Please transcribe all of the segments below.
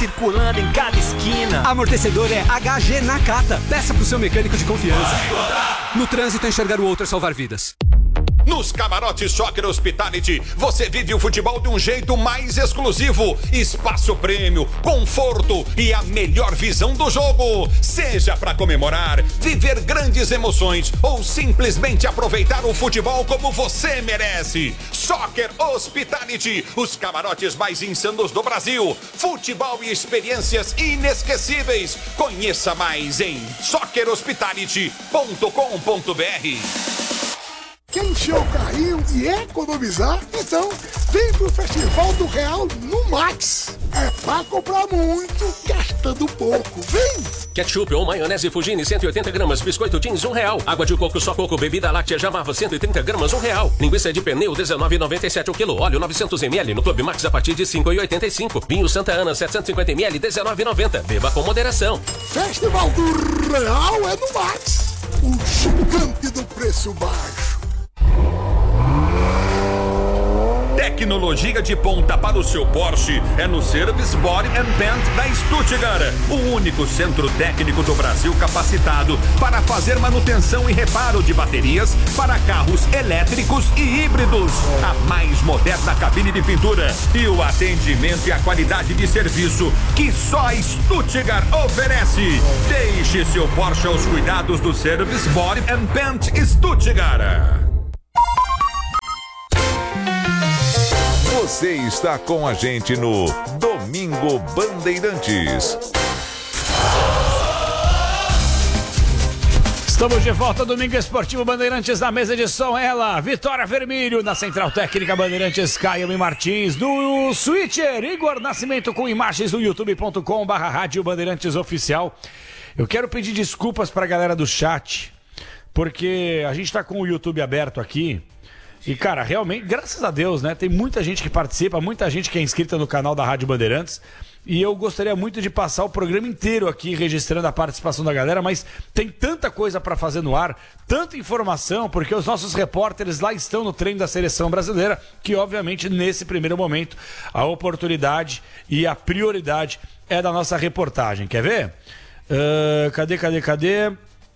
circulando em cada esquina. Amortecedor é HG Nakata. Peça pro seu mecânico de confiança. No trânsito, enxergar o outro é salvar vidas. Nos camarotes Soccer Hospitality, você vive o futebol de um jeito mais exclusivo. Espaço prêmio, conforto e a melhor visão do jogo. Seja para comemorar, viver grandes emoções ou simplesmente aproveitar o futebol como você merece. Soccer Hospitality, os camarotes mais insanos do Brasil. Futebol e experiências inesquecíveis. Conheça mais em soccerhospitality.com.br. Quer encher o carrinho e economizar? Então, vem pro Festival do Real no Max. É pra comprar muito, gastando pouco. Vem! Ketchup ou maionese Fugini, 180 gramas. Biscoito jeans, R$1. Água de coco, só coco. Bebida láctea Jamava, 130 gramas, R$1. Linguiça de pernil, R$19,97 o quilo. Óleo, 900 ml no Clube Max a partir de R$5,85. Vinho Santa Ana, 750 ml, R$19,90. Beba com moderação. Festival do Real é no Max. O gigante do preço baixo. Tecnologia de ponta para o seu Porsche é no Service Body and Paint da Stuttgart, o único centro técnico do Brasil capacitado para fazer manutenção e reparo de baterias para carros elétricos e híbridos. A mais moderna cabine de pintura e o atendimento e a qualidade de serviço que só a Stuttgart oferece. Deixe seu Porsche aos cuidados do Service Body and Paint Stuttgart. Você está com a gente no Domingo Bandeirantes. Estamos de volta, Domingo Esportivo Bandeirantes, na mesa de som, ela, Vitória Vermelho, na Central Técnica Bandeirantes, Caio Martins, do Switcher, Igor Nascimento, com imagens no youtube.com/Rádio Bandeirantes Oficial. Eu quero pedir desculpas pra galera do chat, porque a gente tá com o YouTube aberto aqui. E, cara, realmente, graças a Deus, né? Tem muita gente que participa, muita gente que é inscrita no canal da Rádio Bandeirantes. E eu gostaria muito de passar o programa inteiro aqui registrando a participação da galera, mas tem tanta coisa para fazer no ar, tanta informação, porque os nossos repórteres lá estão no treino da seleção brasileira, que obviamente nesse primeiro momento a oportunidade e a prioridade é da nossa reportagem. Quer ver? Cadê?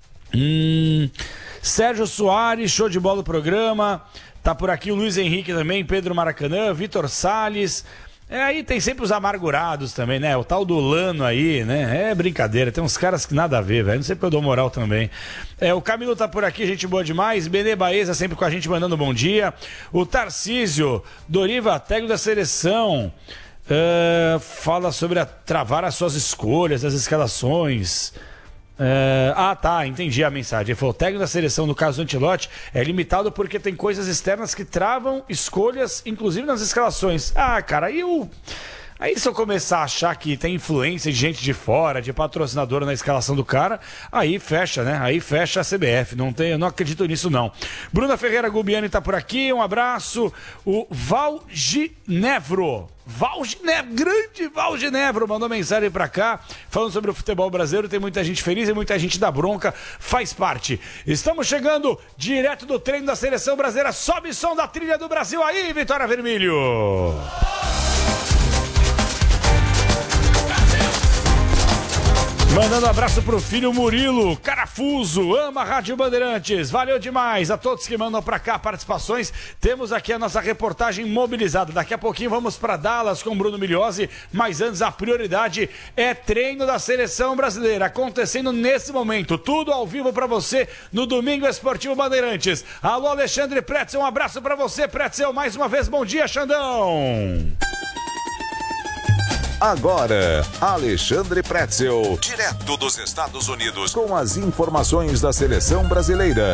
Sérgio Soares, show de bola o programa. Tá por aqui o Luiz Henrique também, Pedro Maracanã, Vitor Salles. Aí tem sempre os amargurados também, né? O tal do Lano aí, né? É brincadeira, tem uns caras que nada a ver, velho. Não sei porque eu dou moral também. O Camilo tá por aqui, gente boa demais. Benê Baeza sempre com a gente mandando bom dia. O Tarcísio, Doriva, técnico da seleção. Fala sobre travar as suas escolhas, as escalações. Tá, entendi a mensagem. Ele falou: o técnico da seleção, no caso do Ancelotti, é limitado porque tem coisas externas que travam escolhas, inclusive nas escalações. Cara, aí se eu começar a achar que tem influência de gente de fora, de patrocinador na escalação do cara, aí fecha, né? Aí fecha a CBF. Eu não acredito nisso, não. Bruna Ferreira Gubiani tá por aqui, um abraço. O Valginevro, grande Valginevro, mandou mensagem pra cá, falando sobre o futebol brasileiro. Tem muita gente feliz e muita gente da bronca, faz parte. Estamos chegando direto do treino da seleção brasileira. Sobe som da trilha do Brasil aí, Vitória Vermelho. Mandando um abraço pro filho Murilo, Carafuso, ama a Rádio Bandeirantes, valeu demais a todos que mandam pra cá participações. Temos aqui a nossa reportagem mobilizada, daqui a pouquinho vamos pra Dallas com Bruno Migliozzi, mas antes a prioridade é treino da seleção brasileira, acontecendo nesse momento, tudo ao vivo pra você no Domingo Esportivo Bandeirantes. Alô Alexandre Pretzel, um abraço pra você, Pretzel, mais uma vez, bom dia, Xandão! Agora, Alexandre Pretzel, direto dos Estados Unidos, com as informações da seleção brasileira.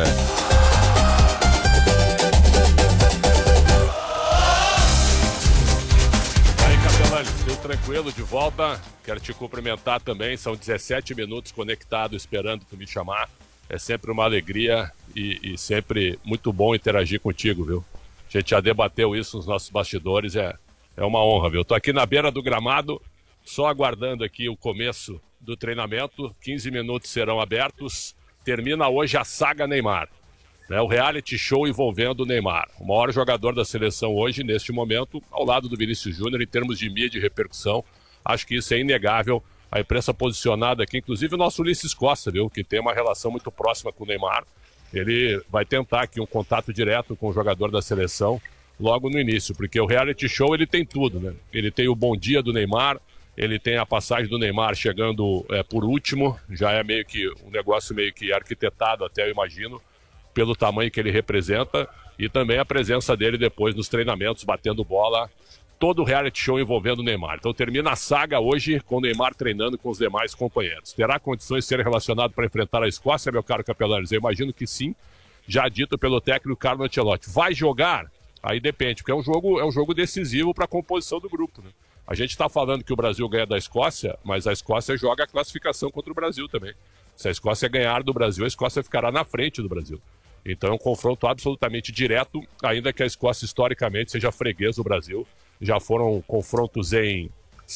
Aí, Capelani, tudo tranquilo, de volta. Quero te cumprimentar também, são 17 minutos conectado, esperando tu me chamar. É sempre uma alegria e sempre muito bom interagir contigo, viu? A gente já debateu isso nos nossos bastidores, é uma honra, viu? Estou aqui na beira do gramado, só aguardando aqui o começo do treinamento. 15 minutos serão abertos. Termina hoje a saga Neymar, né? O reality show envolvendo o Neymar. O maior jogador da seleção hoje, neste momento, ao lado do Vinícius Júnior, em termos de mídia e repercussão. Acho que isso é inegável. A imprensa posicionada aqui, inclusive o nosso Ulisses Costa, viu, que tem uma relação muito próxima com o Neymar. Ele vai tentar aqui um contato direto com o jogador da seleção logo no início, porque o reality show ele tem tudo, né? Ele tem o bom dia do Neymar, ele tem a passagem do Neymar chegando por último, já é meio que um negócio meio que arquitetado até, eu imagino, pelo tamanho que ele representa, e também a presença dele depois nos treinamentos, batendo bola, todo o reality show envolvendo o Neymar. Então termina a saga hoje com o Neymar treinando com os demais companheiros. Terá condições de ser relacionado para enfrentar a Escócia, meu caro Capelanes? Eu imagino que sim, já dito pelo técnico Carlo Ancelotti. Vai jogar? Aí depende, porque é um jogo decisivo para a composição do grupo, né? A gente está falando que o Brasil ganha da Escócia, mas a Escócia joga a classificação contra o Brasil também. Se a Escócia ganhar do Brasil, a Escócia ficará na frente do Brasil. Então é um confronto absolutamente direto, ainda que a Escócia historicamente seja freguês do Brasil. Já foram confrontos em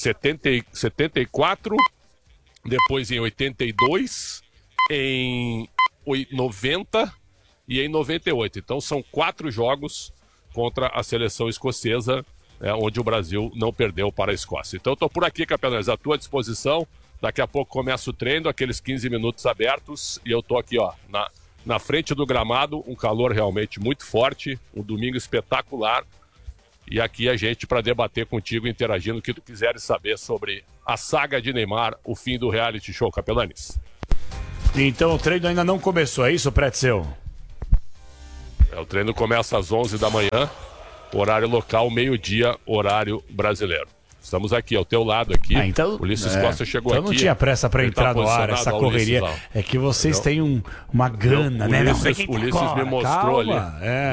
74, depois em 82, em 90 e em 98. Então são 4 jogos contra a seleção escocesa, onde o Brasil não perdeu para a Escócia. Então eu estou por aqui, Capelanes, à tua disposição. Daqui a pouco começa o treino, aqueles 15 minutos abertos, e eu estou aqui na frente do gramado, um calor realmente muito forte, um domingo espetacular. E aqui a gente para debater contigo, interagindo o que tu quiseres saber sobre a saga de Neymar, o fim do reality show, Capelanes. Então o treino ainda não começou, é isso, Pretzel? O treino começa às 11 da manhã, horário local, meio-dia, horário brasileiro. Estamos aqui, ao teu lado aqui. Então, Ulisses Costa chegou então aqui. Não tinha pressa para entrar no ar, essa correria. É que vocês têm uma gana, né? Ulisses me mostrou ali.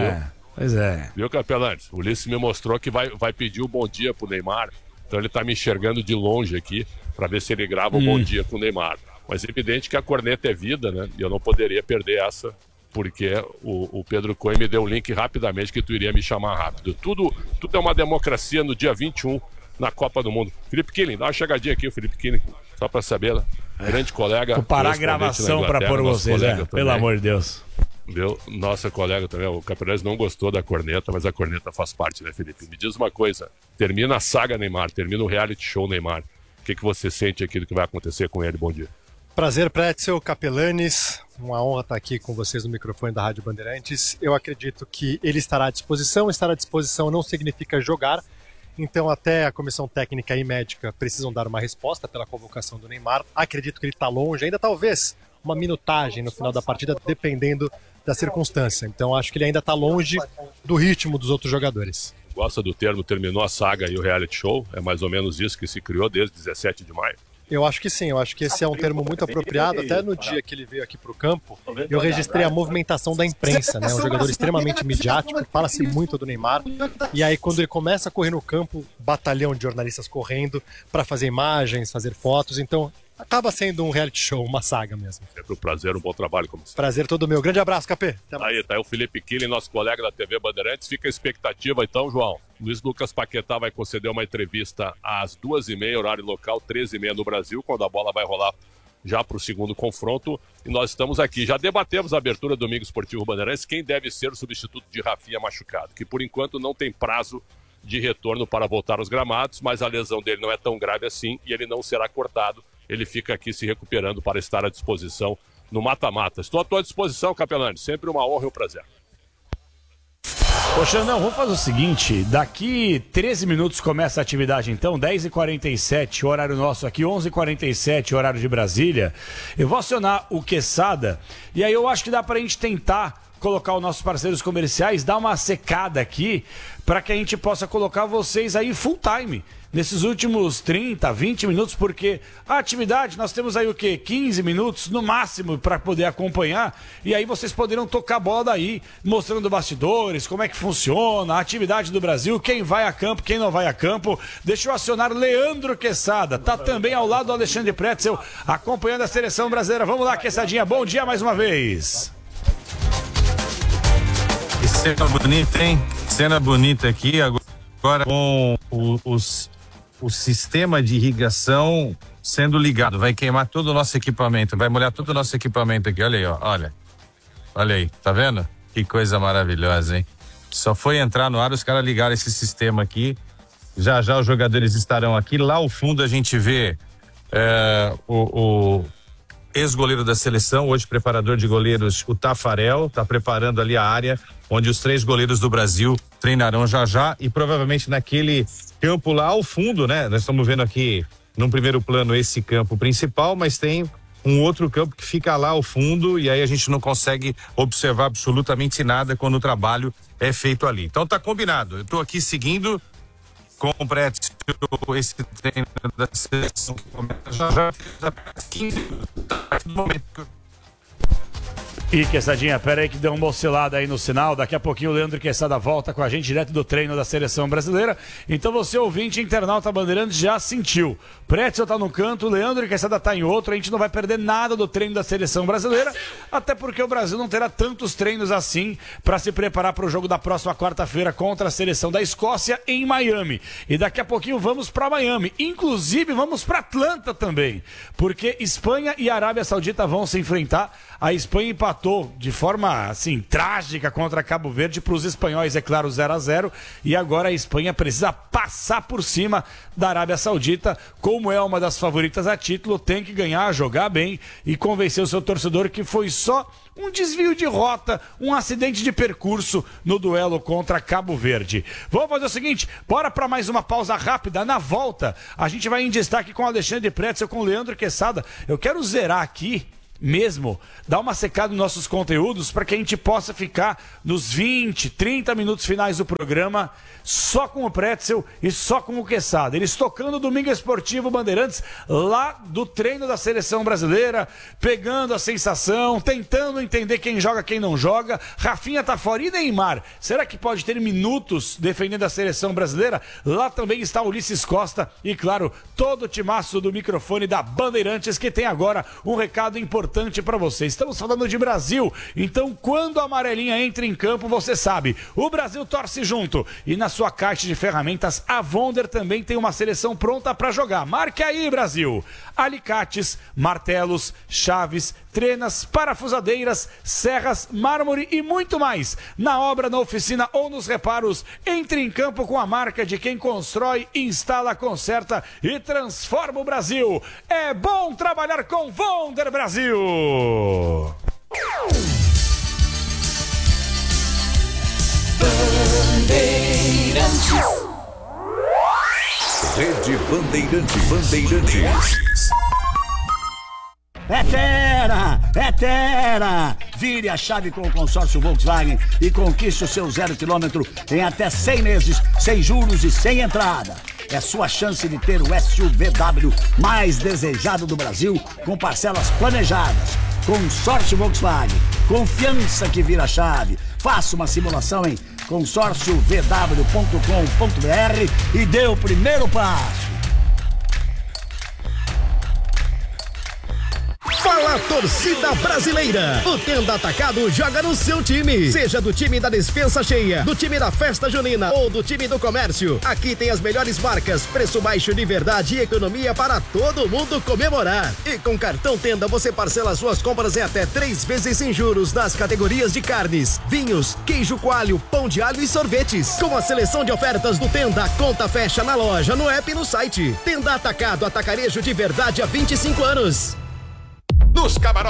Pois é. Viu, Capelanes? O Ulisses me mostrou que vai pedir o bom dia pro Neymar. Então ele tá me enxergando de longe aqui, para ver se ele grava o bom dia com o Neymar. Mas é evidente que a corneta é vida, né? E eu não poderia perder essa, porque o Pedro Coelho me deu um link rapidamente que tu iria me chamar rápido. Tudo é uma democracia no dia 21 na Copa do Mundo. Felipe Killing, dá uma chegadinha aqui, o Felipe Killing, só para saber, né? Grande colega. Vou parar a gravação para pôr vocês, pelo amor de Deus. Meu, nossa colega também, o Capelanes não gostou da corneta, mas a corneta faz parte, né, Felipe? Me diz uma coisa, termina a saga Neymar, termina o reality show Neymar. O que você sente aqui do que vai acontecer com ele? Bom dia. Prazer, Pretzel, Capelanes. Uma honra estar aqui com vocês no microfone da Rádio Bandeirantes. Eu acredito que ele estará à disposição. Estar à disposição não significa jogar. Então até a comissão técnica e médica precisam dar uma resposta pela convocação do Neymar. Acredito que ele está longe, ainda talvez uma minutagem no final da partida, dependendo da circunstância. Então acho que ele ainda está longe do ritmo dos outros jogadores. Gosta do termo terminou a saga e o reality show? É mais ou menos isso que se criou desde 17 de maio? Eu acho que sim, eu acho que esse é um termo muito apropriado. Até no dia que ele veio aqui para o campo, eu registrei a movimentação da imprensa, né? Um jogador extremamente midiático, fala-se muito do Neymar. E aí quando ele começa a correr no campo, batalhão de jornalistas correndo para fazer imagens, fazer fotos. Então acaba sendo um reality show, uma saga mesmo. Sempre um prazer, um bom trabalho como sempre. Prazer todo meu. Grande abraço, Capê. Aí, tá aí o Felipe Killing, nosso colega da TV Bandeirantes. Fica a expectativa então, João. Luiz Lucas Paquetá vai conceder uma entrevista às 2h30, horário local, 13h30 no Brasil, quando a bola vai rolar já para o segundo confronto. E nós estamos aqui. Já debatemos a abertura do Domingo Esportivo Bandeirantes, quem deve ser o substituto de Rafinha machucado, que por enquanto não tem prazo de retorno para voltar aos gramados, mas a lesão dele não é tão grave assim e ele não será cortado. Ele fica aqui se recuperando para estar à disposição no mata-mata. Estou à tua disposição, Capelanes. Sempre uma honra e um prazer. Ô, Xandão, vamos fazer o seguinte. Daqui 13 minutos começa a atividade, então. 10h47, horário nosso aqui. 11h47, horário de Brasília. Eu vou acionar o Quesada. E aí eu acho que dá pra gente tentar colocar os nossos parceiros comerciais, dar uma secada aqui, para que a gente possa colocar vocês aí full time, nesses últimos 30, 20 minutos, porque a atividade, nós temos aí o quê? 15 minutos no máximo para poder acompanhar, e aí vocês poderão tocar a bola daí, mostrando bastidores, como é que funciona, a atividade do Brasil, quem vai a campo, quem não vai a campo. Deixa eu acionar Leandro Quesada, tá também ao lado do Alexandre Pretzel, acompanhando a seleção brasileira. Vamos lá, Quessadinha, bom dia mais uma vez. Cena bonita, hein? Cena bonita aqui, agora com o sistema de irrigação sendo ligado. Vai queimar todo o nosso equipamento, vai molhar todo o nosso equipamento aqui. Olha aí, ó, olha aí, tá vendo? Que coisa maravilhosa, hein? Só foi entrar no ar, os caras ligaram esse sistema aqui Já já os jogadores estarão aqui. Lá ao fundo a gente vê o ex-goleiro da seleção, hoje preparador de goleiros, o Tafarel, está preparando ali a área onde os 3 goleiros do Brasil treinarão já já, e provavelmente naquele campo lá ao fundo, né? Nós estamos vendo aqui num primeiro plano esse campo principal, mas tem um outro campo que fica lá ao fundo, e aí a gente não consegue observar absolutamente nada quando o trabalho é feito ali. Então tá combinado. Eu tô aqui seguindo com o Prétio esse treino da seleção que começa já 15 minutos. E Quessadinha, pera aí que deu uma oscilada aí no sinal. Daqui a pouquinho o Leandro Quessada volta com a gente direto do treino da seleção brasileira. Então você, ouvinte, internauta Bandeirantes, já sentiu. Prétio tá no canto, o Leandro Quessada tá em outro. A gente não vai perder nada do treino da seleção brasileira, até porque o Brasil não terá tantos treinos assim para se preparar para o jogo da próxima quarta-feira contra a seleção da Escócia em Miami. E daqui a pouquinho vamos para Miami. Inclusive vamos para Atlanta também, porque Espanha e Arábia Saudita vão se enfrentar. A Espanha empatou de forma, assim, trágica contra Cabo Verde. Para os espanhóis, é claro, 0-0. E agora a Espanha precisa passar por cima da Arábia Saudita. Como é uma das favoritas a título, tem que ganhar, jogar bem e convencer o seu torcedor que foi só um desvio de rota, um acidente de percurso no duelo contra Cabo Verde. Vamos fazer o seguinte, bora para mais uma pausa rápida. Na volta, a gente vai em destaque com Alexandre Pretzel, com Leandro Quessada. Eu quero zerar aqui mesmo, dar uma secada nos nossos conteúdos para que a gente possa ficar nos 20, 30 minutos finais do programa só com o Pretzel e só com o Quessada. Eles tocando o Domingo Esportivo Bandeirantes lá do treino da seleção brasileira, pegando a sensação, tentando entender quem joga, quem não joga. Rafinha tá fora. E Neymar? Será que pode ter minutos defendendo a seleção brasileira? Lá também está Ulisses Costa e, claro, todo o timaço do microfone da Bandeirantes, que tem agora um recado importante para você. Estamos falando de Brasil, então quando a amarelinha entra em campo, você sabe, o Brasil torce junto. E na sua caixa de ferramentas, a Wonder também tem uma seleção pronta para jogar. Marque aí, Brasil! Alicates, martelos, chaves, trenas, parafusadeiras, serras, mármore e muito mais. Na obra, na oficina ou nos reparos, entre em campo com a marca de quem constrói, instala, conserta e transforma o Brasil. É bom trabalhar com Wonder Brasil! Bandeirantes. Rede Bandeirantes. É Terra! É Terra! Vire a chave com o consórcio Volkswagen e conquiste o seu 0 km em até 100 meses, sem juros e sem entrada. É sua chance de ter o SUVW mais desejado do Brasil, com parcelas planejadas. Consórcio Volkswagen. Confiança que vira chave. Faça uma simulação em consórciovw.com.br e dê o primeiro passo. Fala, torcida brasileira! O Tenda Atacado joga no seu time. Seja do time da despensa cheia, do time da festa junina ou do time do comércio. Aqui tem as melhores marcas, preço baixo de verdade e economia para todo mundo comemorar. E com cartão Tenda você parcela suas compras em até 3 vezes sem juros nas categorias de carnes, vinhos, queijo coalho, pão de alho e sorvetes. Com a seleção de ofertas do Tenda, a conta fecha na loja, no app e no site. Tenda Atacado, atacarejo de verdade há 25 anos. Nos camarotes